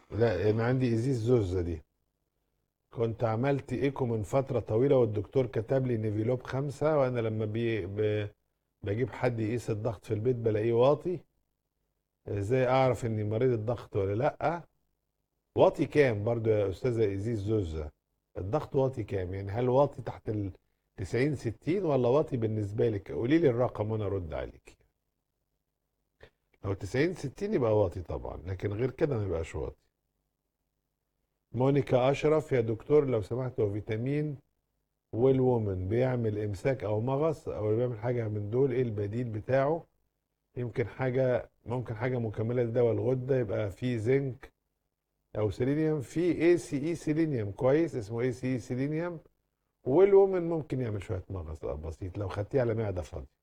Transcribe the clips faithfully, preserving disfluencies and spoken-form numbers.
لا انا عندي ازيز زوزة دي. كنت عملت ايكو من فترة طويلة والدكتور كتب لي نيفيلوب خمسة، وانا لما بي ب... بجيب حد يقيس الضغط في البيت بلاقيه واطي. ازاي اعرف اني مريض الضغط ولا لا؟ واطي كام برضو يا استاذة ازيز زوزة؟ الضغط واطي كام؟ يعني هل واطي تحت ال تسعين ستين ولا واطي بالنسبة لك؟ قولي لي الرقم وانا ارد عليك. لو تسعين ستين يبقى واطي طبعا، لكن غير كده ما يبقاش واطي. مونيكا اشرف، يا دكتور لو سمحت، هو فيتامين والومن بيعمل امساك او مغص او بيعمل حاجه من دول، ايه البديل بتاعه؟ يمكن حاجه ممكن حاجه مكمله لدواء الغده، يبقى في زنك او سيلينيوم، في اي سي اي سيلينيوم كويس اسمه اي سي اي سيلينيوم. والومن ممكن يعمل شويه مغص بسيط لو خدتيه على معده فاضيه.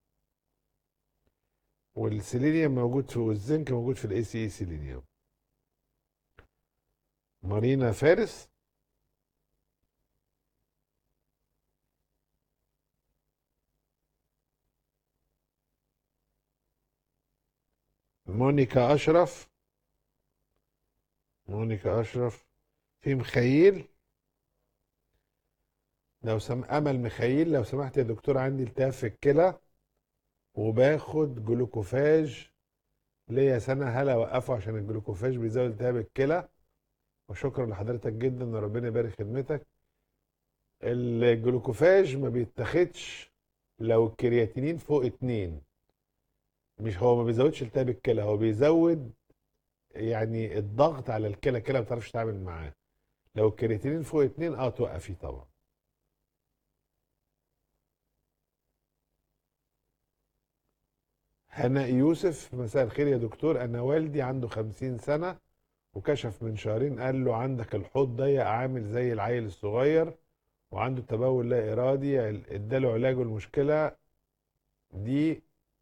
والسيلينيوم موجود في، والزنك موجود في الاي سي اي سيلينيوم. مارينا فارس. مونيكا اشرف. مونيكا اشرف. في مخيل. لو سم امل مخيل، لو سمحت يا دكتور، عندي التهاب في الكلى وباخد جلوكوفاج ليا سنه، هل اوقفه عشان الجلوكوفاج بيزود التهاب الكلى؟ وشكرا لحضرتك جدا وربنا يبارك خدمتك. الجلوكوفاج ما بيتاخدش لو الكرياتينين فوق اتنين. مش هو ما بيزودش التهاب الكلى، هو بيزود يعني الضغط على الكلى، الكلى ما بتعرفش تتعامل معاه. لو الكرياتينين فوق اتنين اه توقفيه طبعا. هناء يوسف، مساء الخير يا دكتور، انا والدي عنده خمسين سنة وكشف من شهرين قال له عندك الحوض ضيق عامل زي العيل الصغير وعنده تبول لا ارادي، اداله علاج. المشكلة دي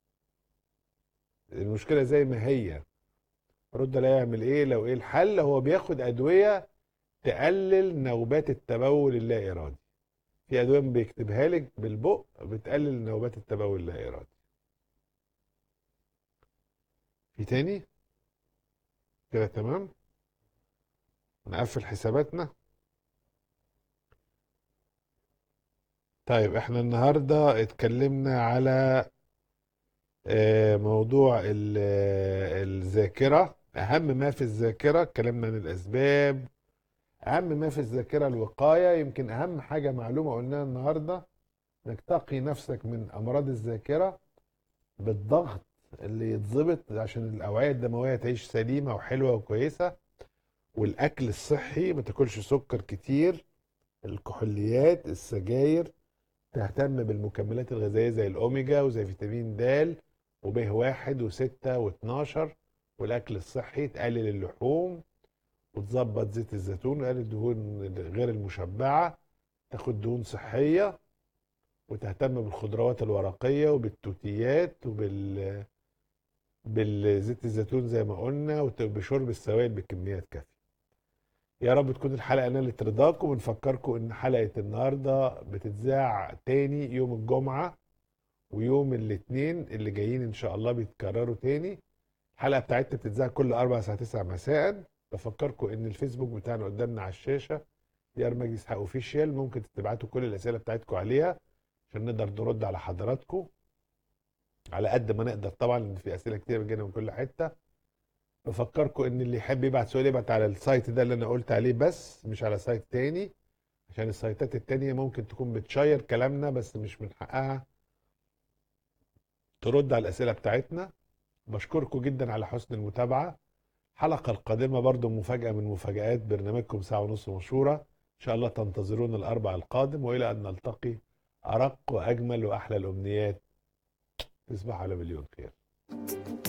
المشكلة زي ما هي، رد لا يعمل ايه؟ لو ايه الحل؟ هو بياخد ادوية تقلل نوبات التبول اللا ارادي. في ادوية بيكتبها لك بالبق بتقلل نوبات التبول اللا ارادي. في تاني كده؟ تمام. نقفل حساباتنا. طيب احنا النهاردة اتكلمنا على آه، موضوع ال- آه، الذاكرة. أهم ما في الذاكرة اتكلمنا عن الأسباب. أهم ما في الذاكرة الوقاية. يمكن أهم حاجة معلومة قلناها النهاردة، إنك تقي نفسك من أمراض الذاكرة بالضغط اللي يتظبط عشان الأوعية الدموية تعيش سليمة وحلوة وكويسة. والأكل الصحي، ما تاكلش سكر كتير، الكحوليات، السجاير. تهتم بالمكملات الغذائية زي الأوميجا وزي فيتامين د وب واحد وستة واتناشر. والأكل الصحي، تقلل اللحوم وتظبط زيت الزيتون وتقلل الدهون غير المشبعة، تاخد دهون صحية، وتهتم بالخضروات الورقية وبالتوتيات وبال بالزيت الزيتون زي ما قلنا، وبشرب السوائل بكميات كافية. يا رب تكون الحلقة نالت رضاكم. ونفكركم ان حلقة النهاردة بتتذاع تاني يوم الجمعة، ويوم الاثنين اللي جايين ان شاء الله بيتكرروا تاني. الحلقه بتاعتنا بتتذاع كل اربع الساعه تسعة مساء. بفكركم ان الفيسبوك بتاعنا قدامنا على الشاشه، دي ار مجدي اسحاق اوفيشال، ممكن تبعتوا كل الاسئله بتاعتكم عليها عشان نقدر نرد على حضراتكم على قد ما نقدر طبعا، لان في اسئله كتير بتجينا من كل حته. بفكركم ان اللي يحب يبعت سؤال يبعت على السايت ده اللي انا قلت عليه، بس مش على سايت تاني، عشان السايتات التانية ممكن تكون بتشير كلامنا بس مش من حقها ترد على الاسئله بتاعتنا. بشكركم جدا على حسن المتابعة. الحلقة القادمة برضو مفاجأة من مفاجآت برنامجكم ساعة ونص مشهورة، إن شاء الله تنتظرون الأربع القادم، وإلى أن نلتقي أرق وأجمل وأحلى الأمنيات. تصبحوا على مليون خير.